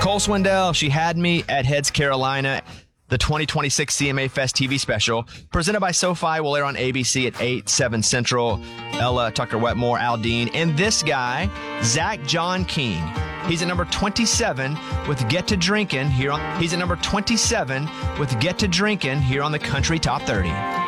Nicole Swindell, She Had Me at Heads Carolina. The 2026 CMA Fest TV special, presented by SoFi, will air on ABC at 8/7 Central. Ella Tucker Wetmore, Al Dean, and this guy, Zach John King. He's at number 27 with Get to Drinkin' here on. He's at number 27 with Get to Drinkin' here on the Country Top 30.